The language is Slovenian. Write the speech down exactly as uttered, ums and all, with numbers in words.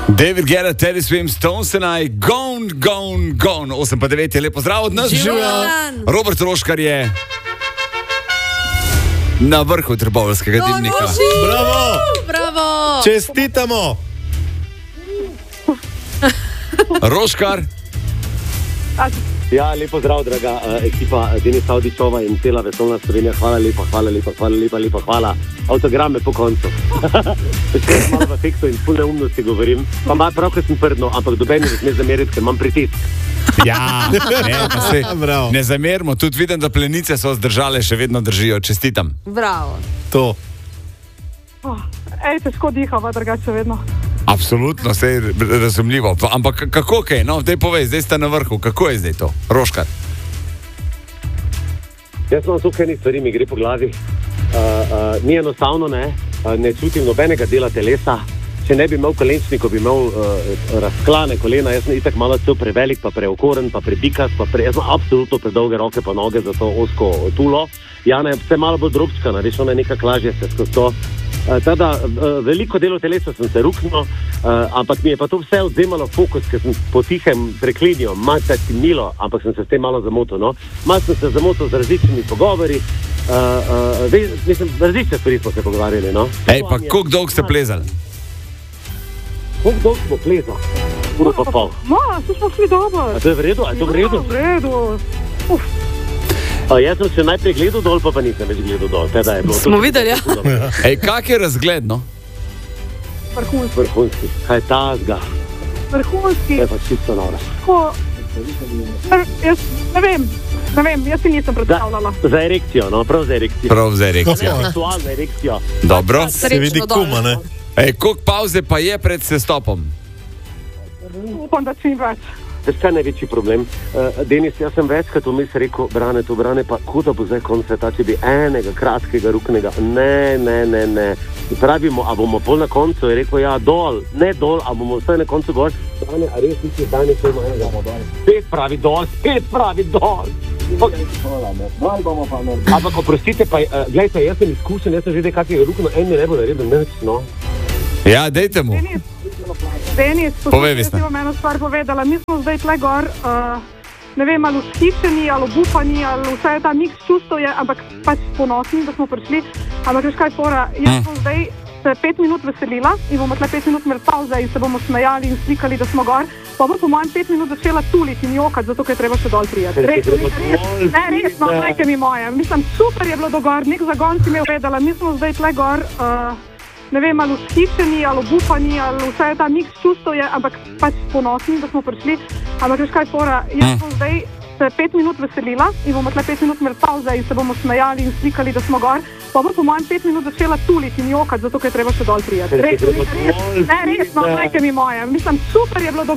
David Guetta, Teddy Swims, Stones and I, gone, gone, gone. osem pa devet je lepo zdrav od nas. Robert Roškar je na vrhu Trboveljskega dimnika. Bravo! Bravo! Čestitamo! Roškar. Ja, lepo zdrav, draga uh, ekipa Denis Avdićova in cela vesolna Slovenija. Hvala lepa, hvala lepa, hvala lepa, lepa, hvala. Avtograme po koncu. Če sem malo v tekstu in pol neumnosti govorim, pa malo prav, ker sem prdno, ampak dobeni ne sme zameriti, ker imam pritisk. Ja, ne, pa se, ne zamerimo. Tudi vidim, da plenice so zdržale, še vedno držijo. Čestitam. Bravo. To. Oh, ej, težko dihava, drugače vedno. Absolutno, vse je razumljivo. Ampak kako kaj? No, daj povej, zdaj ste na vrhu. Kako je zdaj to? Roškar. Jaz imam tukaj nekaj stvari, mi gre po glavi. Uh, uh, ni enostavno, ne, uh, ne čutim nobenega dela telesa. Če ne bi imel kolenčnikov, bi imel uh, razklane kolena. Jaz sem itak malo cel prevelik, pa preokoren, pa prebikas, pa pre... jaz imam absolutno predolge roke pa noge za to osko tulo. Jana je vse malo bolj drobčkana, veš, ona je nekak lažje se skozi to. Uh, tada, uh, veliko delo telesa sem se ruknil, uh, ampak mi je pa to vse odzemalo fokus, ker sem potihem preklinil, malce ti milo, ampak sem se s tem malo zamotil, no. Malce sem se zamotil z različnimi pogovori, uh, uh, ve, mislim, različne stvari smo se pogovarjali, no. Ej, pa koliko dolgo ste plezali? Koliko dolgo smo plezali? Uro pa pol. No, to smo šli dobro. A to je v redu? A je to v redu? Ja, v redu. Uf. A, jaz sem se najprej gledal dol, pa pa nisem več gledal dol. Teda je bilo Smo videli, ja. Ej, kak je razgled, no? Vrhunski. Vrhunski. Kaj je tazga? Vrhunski. Je pa čisto noro. Ko... Jaz ne vem, ne vem, jaz si nisem predstavljala. Za, za erekcijo, no, prav za erekcijo. Prav za erekcijo. Seksualna erekcija. Dobro. Se vidi kuma, ne? Ej, koliko pauze pa je pred sestopom? Upam, da čim več. Veš kaj je največji problem? Uh, Denis, jaz sem večkrat vmes rekel, Brane, to Brane, pa kuda bo zdaj konc sveta, če bi enega kratkega ruknega. Ne, ne, ne, ne. Pravimo, a bomo pol na koncu, je rekel, ja, dol, ne dol, a bomo vse na koncu gor. Brane, a res nisi zdaj nekaj ima enega, bomo dol. Spet pravi dol, spet pravi dol. Ampak oprostite, pa, uh, gledajte, jaz sem izkušen, jaz sem že nekaj kakega rukno, en mi ne bo naredil nič, no. Ja, dejte mu. Denis, Denis, Povej, Vesna. jaz vam eno stvar povedala. Mi smo zdaj tle gor, uh, ne vem, ali vzhičeni, ali obupani, ali vse je ta miks čustev je, ampak pač ponosni, da smo prišli. Ampak veš kaj fora, jaz Hm. bom zdaj se pet minut veselila in bomo tle pet minut imeli pauze in se bomo smejali in slikali, da smo gor. Pa bom po mojem pet minut začela tuliti in jokati, zato ker je treba še dol prijeti. Res, res, res, ne, res, no, dajte mi moje. Mislim, super je bilo do gor, nek zagon si me uvedala. Mi smo zdaj tle gor, uh, ne vem, ali vzhičeni, ali obupani, ali vse je ta miks čustev je, ampak pač ponosni, da smo prišli. Ampak veš kaj fora, jaz bom zdaj se pet minut veselila in bomo tle pet minut imeli pauze in se bomo smejali in slikali, da smo gor. Pa bom po mojem pet minut začela tuliti in jokati, zato ker je treba še dol prijeti. Res, res, res, ne, res, no, dajte mi moje. Mislim, super je bilo do